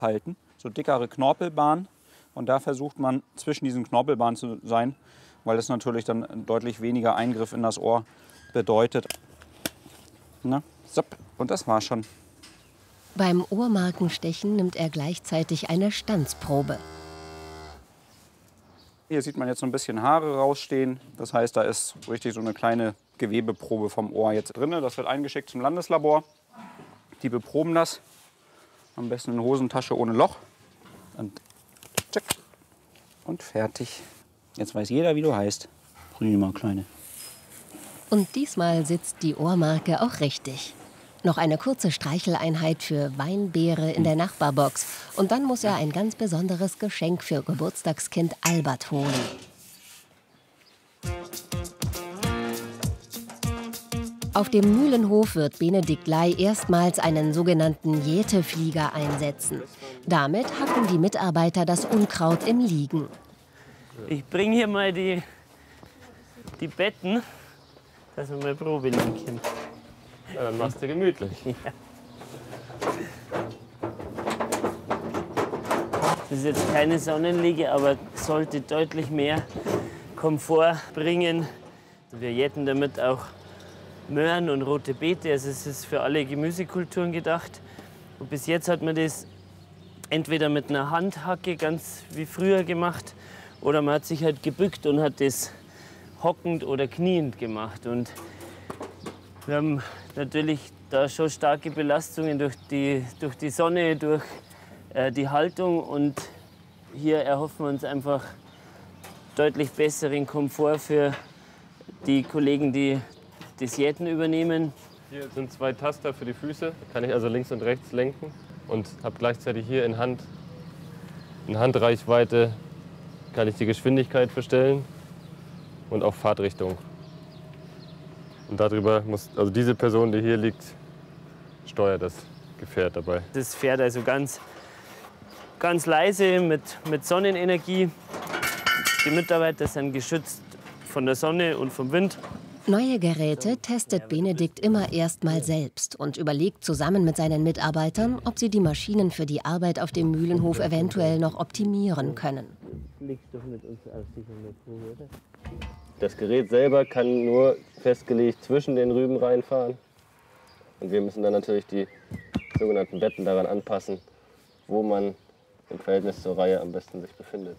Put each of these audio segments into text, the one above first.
halten, so dickere Knorpelbahnen. Und da versucht man zwischen diesen Knorpelbahnen zu sein, weil das natürlich dann deutlich weniger Eingriff in das Ohr bedeutet. Na, so, und das war's schon. Beim Ohrmarkenstechen nimmt er gleichzeitig eine Stanzprobe. Hier sieht man jetzt so ein bisschen Haare rausstehen. Das heißt, da ist richtig so eine kleine Gewebeprobe vom Ohr jetzt drin. Das wird eingeschickt zum Landeslabor. Die beproben das. Am besten in der Hosentasche ohne Loch. Und tschick. Und fertig. Jetzt weiß jeder, wie du heißt. Prima, Kleine. Und diesmal sitzt die Ohrmarke auch richtig. Noch eine kurze Streicheleinheit für Weinbeere in der Nachbarbox. Und dann muss er ein ganz besonderes Geschenk für Geburtstagskind Albert holen. Auf dem Mühlenhof wird Benedikt Ley erstmals einen sogenannten Jäteflieger einsetzen. Damit hacken die Mitarbeiter das Unkraut im Liegen. Ich bringe hier mal die Betten, dass wir mal Probe liegen können. Ja, dann machst du gemütlich. Ja. Das ist jetzt keine Sonnenliege, aber sollte deutlich mehr Komfort bringen. Wir jäten damit auch Möhren und rote Beete. Also es ist für alle Gemüsekulturen gedacht. Und bis jetzt hat man das entweder mit einer Handhacke, ganz wie früher, gemacht, oder man hat sich halt gebückt und hat das hockend oder kniend gemacht. Und wir haben natürlich da schon starke Belastungen durch die Sonne, durch die Haltung. Und hier erhoffen wir uns einfach deutlich besseren Komfort für die Kollegen, die das Jäten übernehmen. Hier sind 2 Taster für die Füße. Da kann ich also links und rechts lenken. Und habe gleichzeitig hier in Handreichweite kann ich die Geschwindigkeit verstellen und auch Fahrtrichtung. Und darüber muss, also diese Person, die hier liegt, steuert das Gefährt dabei. Das fährt also ganz leise mit Sonnenenergie. Die Mitarbeiter sind geschützt von der Sonne und vom Wind. Neue Geräte testet Benedikt immer erst mal selbst und überlegt zusammen mit seinen Mitarbeitern, ob sie die Maschinen für die Arbeit auf dem Mühlenhof eventuell noch optimieren können. Das Gerät selber kann nur festgelegt zwischen den Rüben reinfahren. Und wir müssen dann natürlich die sogenannten Betten daran anpassen, wo man im Verhältnis zur Reihe am besten sich befindet.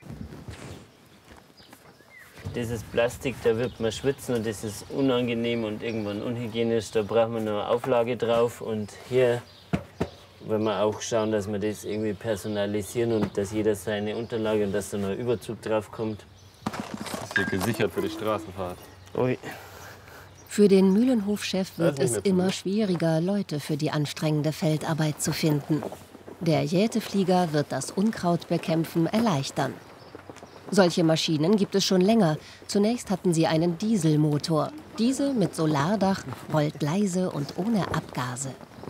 Dieses Plastik, da wird man schwitzen und das ist unangenehm und irgendwann unhygienisch. Da braucht man noch eine Auflage drauf. Und hier wollen wir auch schauen, dass wir das irgendwie personalisieren und dass jeder seine Unterlage und dass da noch ein Überzug drauf kommt. Das ist hier gesichert für die Straßenfahrt. Ui. Für den Mühlenhofchef wird es immer schwieriger, Leute für die anstrengende Feldarbeit zu finden. Der Jäteflieger wird das Unkrautbekämpfen erleichtern. Solche Maschinen gibt es schon länger. Zunächst hatten sie einen Dieselmotor. Diese mit Solardach rollt leise und ohne Abgase.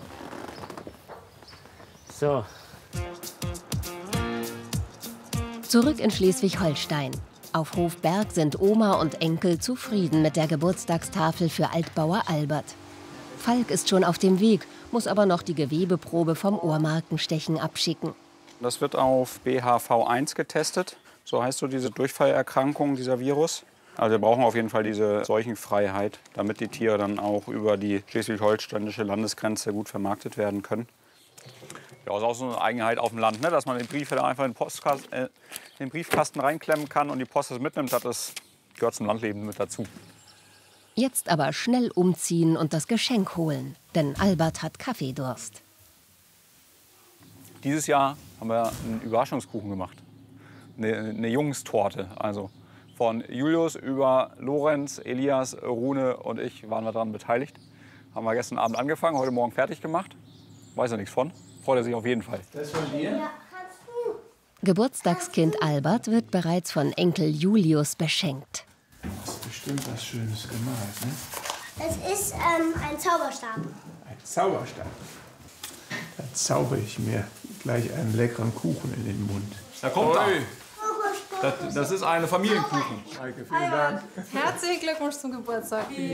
So. Zurück in Schleswig-Holstein. Auf Hof Berg sind Oma und Enkel zufrieden mit der Geburtstagstafel für Altbauer Albert. Falk ist schon auf dem Weg, muss aber noch die Gewebeprobe vom Ohrmarkenstechen abschicken. Das wird auf BHV1 getestet. So heißt so diese Durchfallerkrankung, dieser Virus. Also wir brauchen auf jeden Fall diese Seuchenfreiheit, damit die Tiere dann auch über die schleswig-holsteinische Landesgrenze gut vermarktet werden können. Ja, ist auch so eine Eigenheit auf dem Land, ne? Dass man den Brief da einfach in den Briefkasten reinklemmen kann und die Post das mitnimmt. Das gehört zum Landleben mit dazu. Jetzt aber schnell umziehen und das Geschenk holen, denn Albert hat Kaffeedurst. Dieses Jahr haben wir einen Überraschungskuchen gemacht. Eine Jungstorte. Also von Julius über Lorenz, Elias, Rune und ich waren wir daran beteiligt. Haben wir gestern Abend angefangen, heute Morgen fertig gemacht. Weiß er nichts von. Freut er sich auf jeden Fall. Das von dir? Ja. Geburtstagskind Albert wird bereits von Enkel Julius beschenkt. Du hast bestimmt was Schönes gemalt, ne? Es ist ein Zauberstab. Ein Zauberstab. Da zauber ich mir gleich einen leckeren Kuchen in den Mund. Da kommt er. Das ist eine Familienkuchen. Maike, vielen Dank. Herzlichen Glückwunsch zum Geburtstag.